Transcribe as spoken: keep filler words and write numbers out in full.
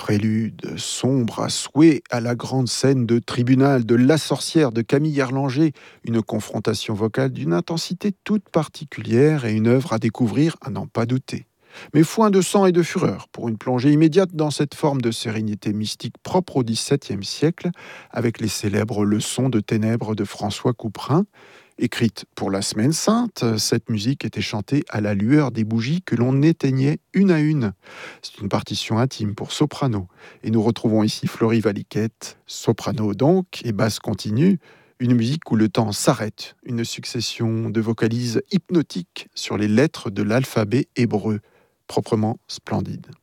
Prélude sombre à souhait à la grande scène de tribunal de La Sorcière de Camille Erlanger, une confrontation vocale d'une intensité toute particulière et une œuvre à découvrir à n'en pas douter. Mais foin de sang et de fureur pour une plongée immédiate dans cette forme de sérénité mystique propre au dix-septième siècle, avec les célèbres leçons de ténèbres de François Couperin. Écrite pour la Semaine Sainte, cette musique était chantée à la lueur des bougies que l'on éteignait une à une. C'est une partition intime pour soprano. Et nous retrouvons ici Florie Valiquette, soprano donc, et basse continue, une musique où le temps s'arrête, une succession de vocalises hypnotiques sur les lettres de l'alphabet hébreu, proprement splendide.